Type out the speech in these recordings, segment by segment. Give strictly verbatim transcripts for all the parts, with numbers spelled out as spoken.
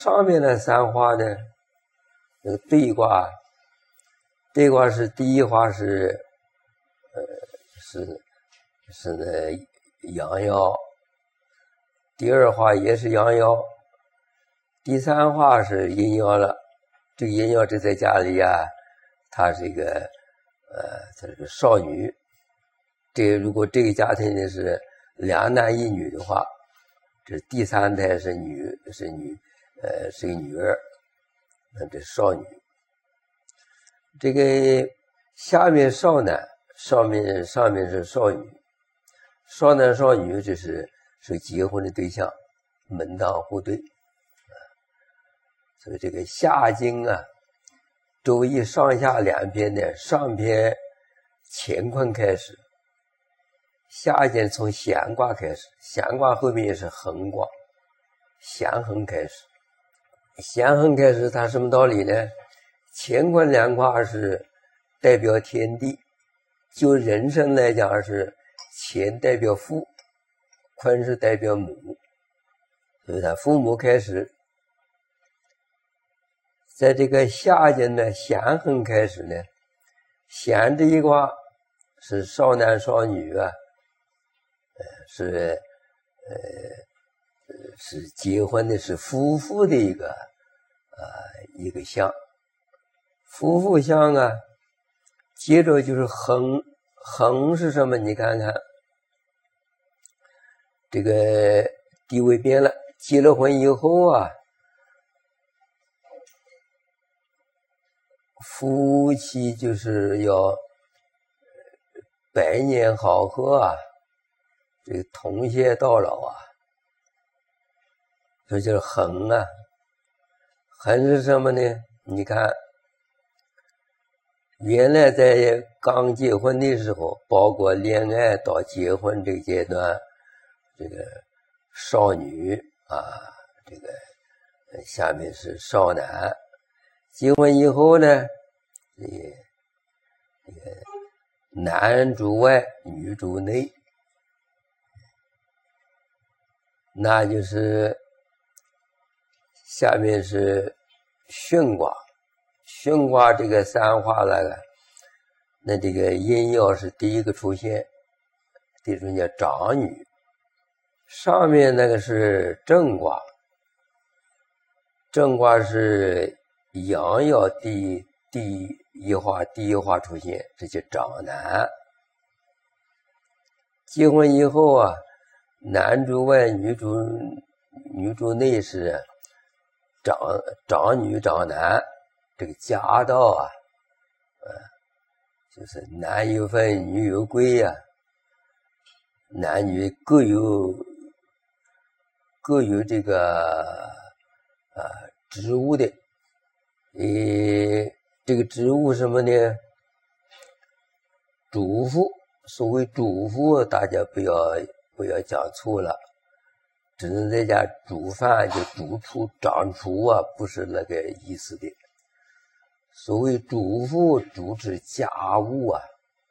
上面的三花呢，那个对卦，对卦是第一花是，呃，是是那阳爻，第二花也是阳爻，第三花是阴爻了。这个阴爻这在家里啊，她是一个呃，她是个少女。这如果这个家庭呢是两男一女的话，这第三胎是女是女呃是个女儿，那这少女。这个下面少男，上面上面是少女，少男少女这是是结婚的对象，门当户对。所以这个下经啊，周易上下两篇呢，上篇乾坤开始，下篇从咸卦开始，咸卦后面也是恒卦，咸恒开始。咸恒开始它什么道理呢？乾坤两卦是代表天地，就人生来讲是乾代表父，坤是代表母，所以它父母开始。在这个下经呢，咸恒开始呢，咸这一卦是少男少女啊，呃是呃是结婚的，是夫妇的一个呃一个象，夫妇象啊。接着就是恒，恒是什么？你看看这个地位变了，结了婚以后啊，夫妻就是要百年好合啊，这个同偕到老啊，这就是恒啊。恒是什么呢？你看原来在刚结婚的时候，包括恋爱到结婚这个阶段，这个少女啊，这个下面是少男。结婚以后呢，这个这个男主外，女主内，那就是下面是巽卦。巽卦这个三花那个，那这个阴爻是第一个出现，第一种叫长女。上面那个是正卦，正卦是阳爻第第一花第一花出现，这叫长男。结婚以后啊，男主外，女主女主内是长长女长男。这个家道啊，呃，就是男有分，女有归呀、啊，男女各有各有这个呃职务的。呃，这个职务什么呢？主妇，所谓主妇，大家不要不要讲错了，只能在家煮饭，就主厨掌厨啊，不是那个意思的。所谓主妇，主持家务啊，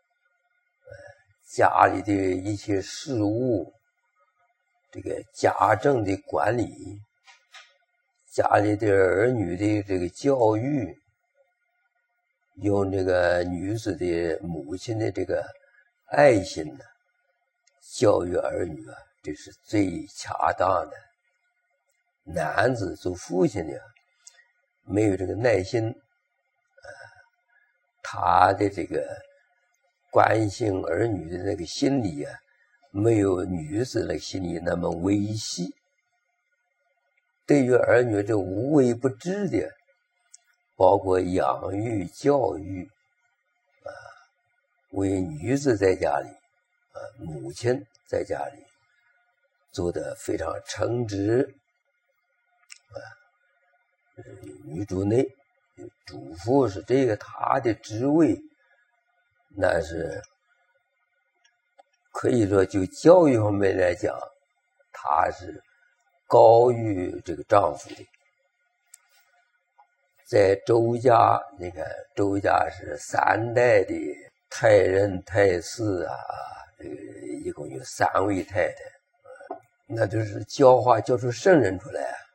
家里的一些事务，这个家政的管理，家里的儿女的这个教育，用这个女子的母亲的这个爱心呢，教育儿女啊，这是最恰当的。男子做父亲的没有这个耐心，他的这个关心儿女的那个心理啊，没有女子的心理那么维系。对于儿女这无微不至的，包括养育教育啊，为女子在家里啊，母亲在家里做得非常称职啊，女主内。主妇是这个，他的职位那是可以说就教育方面来讲，他是高于这个丈夫的。在周家，你看周家是三代的太任太师啊，这个一共有三位太太，那就是教化教出圣人出来啊。